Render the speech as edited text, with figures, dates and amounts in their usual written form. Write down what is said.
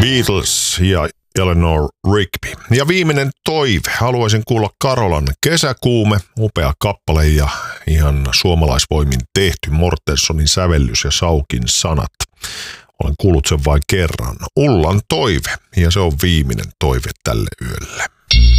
Beatles ja Eleanor Rigby. Ja viimeinen toive. Haluaisin kuulla Karolan Kesäkuume, upea kappale ja ihan suomalaisvoimin tehty. Mortensonin sävellys ja Saukin sanat. Olen kuullut sen vain kerran. Ullan toive ja se on viimeinen toive tälle yölle.